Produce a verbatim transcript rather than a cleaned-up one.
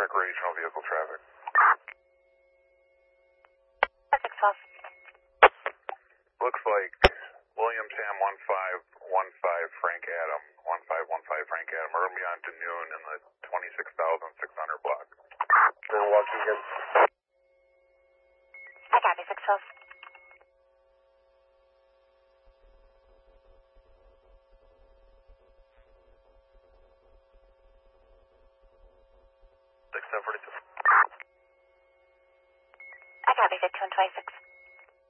recreational vehicle traffic. six twelve. Looks like William Sam one five one five Frank Adam, one five one five Frank Adam. We're going to be on to noon in the twenty-six thousand six hundred block. Then Washington. I copy, six twelve. six seven forty-two. I copy, fifty-one twenty-six.